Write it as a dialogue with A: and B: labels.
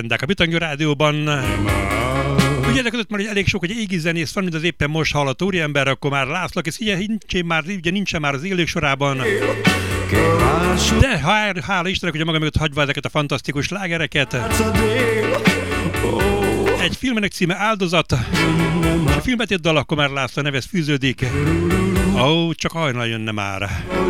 A: legendák a Bitangő Rádióban. Ugye ezek között már elég sok, hogy égi zenész van, mint az éppen most hallott úriember, akkor már László, aki nincsen már az élők sorában. De hála Istennek, hogy a maga mögött hagyva ezeket a fantasztikus slágereket. Egy filmenek címe Áldozat. A filmbetét dal, akkor már László nevez fűződik. Ó, csak hajnal jönne már.